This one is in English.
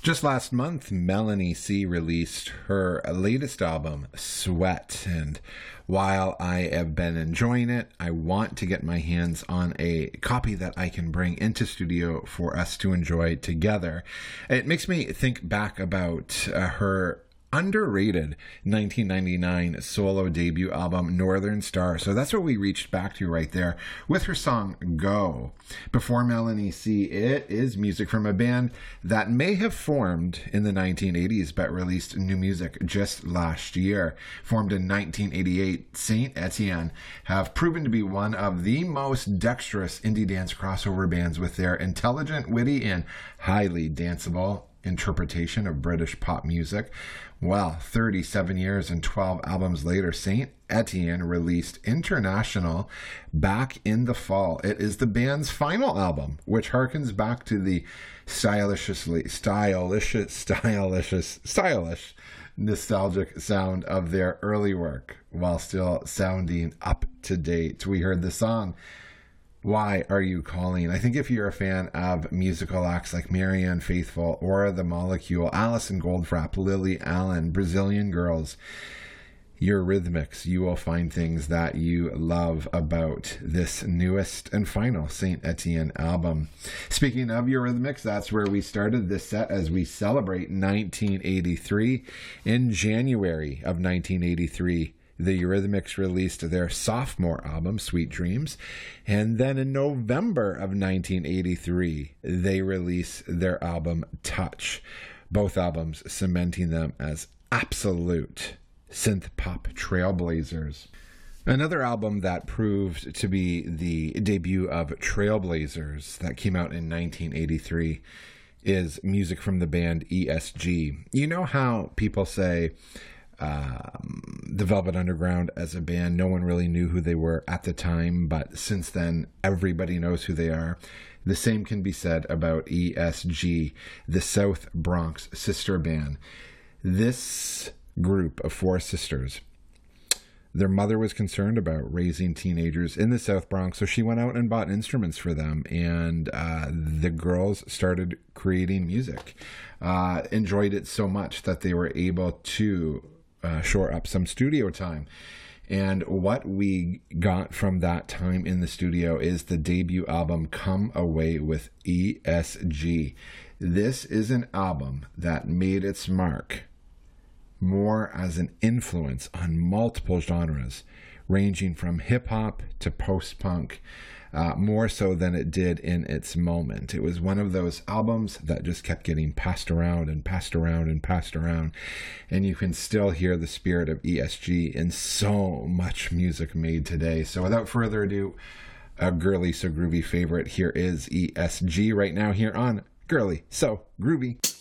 Just last month, Melanie C released her latest album, Sweat, and while I have been enjoying it, I want to get my hands on a copy that I can bring into studio for us to enjoy together. It makes me think back about her underrated 1999 solo debut album, Northern Star. So that's what we reached back to right there with her song Go. Before Melanie C, it is music from a band that may have formed in the 1980s but released new music just last year. Formed in 1988, Saint Etienne have proven to be one of the most dexterous indie dance crossover bands with their intelligent, witty, and highly danceable interpretation of British pop music. Well, 37 years and 12 albums later, Saint Etienne released International back in the fall. It is the band's final album, which harkens back to the stylish, nostalgic sound of their early work, while still sounding up to date. We heard the song Why Are You Calling? I think if you're a fan of musical acts like Marianne Faithfull, Aura the Molecule, Alison Goldfrapp, Lily Allen, Brazilian Girls, Eurythmics, you will find things that you love about this newest and final Saint Etienne album. Speaking of Eurythmics, that's where we started this set as we celebrate 1983. In January of 1983, the Eurythmics released their sophomore album, Sweet Dreams, and then in November of 1983, they released their album, Touch, both albums cementing them as absolute synth-pop trailblazers. Another album that proved to be the debut of Trailblazers that came out in 1983 is music from the band ESG. You know how people say the Velvet Underground as a band, no one really knew who they were at the time, but since then everybody knows who they are. The same can be said about ESG, the South Bronx sister band. This group of four sisters, their mother was concerned about raising teenagers in the South Bronx, so she went out and bought instruments for them, and the girls started creating music. Enjoyed it so much that they were able to shore up some studio time. And what we got from that time in the studio is the debut album, Come Away with ESG. This is an album that made its mark more as an influence on multiple genres, ranging from hip-hop to post-punk, more so than it did in its moment. It was one of those albums that just kept getting passed around and passed around and passed around, and you can still hear the spirit of ESG in so much music made today. So without further ado, a Girly So Groovy favorite, here is ESG right now here on Girly So Groovy.